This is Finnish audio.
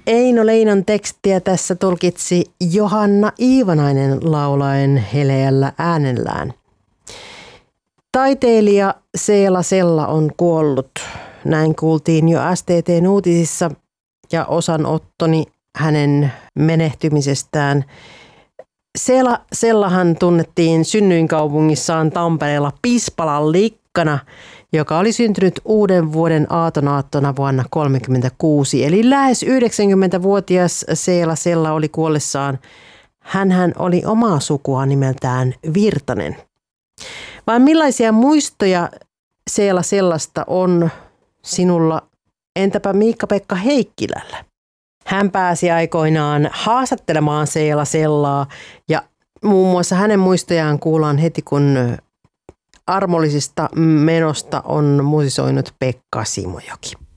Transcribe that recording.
Eino Leinon tekstiä tässä tulkitsi Johanna Iivanainen laulaen heleällä äänellään. Taiteilija Seela Sella on kuollut. Näin kuultiin jo STT:n uutisissa ja osanottoni hänen menehtymisestään. Seela Sellahan tunnettiin synnyinkaupungissaan Tampereella Pispalan likkana, joka oli syntynyt uuden vuoden aatonaattona vuonna 1936. Eli lähes 90-vuotias Seela Sella oli kuollessaan. Hänhän oli omaa sukua nimeltään Virtanen. Vaan millaisia muistoja Seela Sellasta on sinulla, entäpä Miikka-Pekka Heikkilällä? Hän pääsi aikoinaan haastattelemaan Seela Sellaa ja muun muassa hänen muistojaan kuullaan heti, kun armollisesta menosta on musisoinut Pekka Simojoki.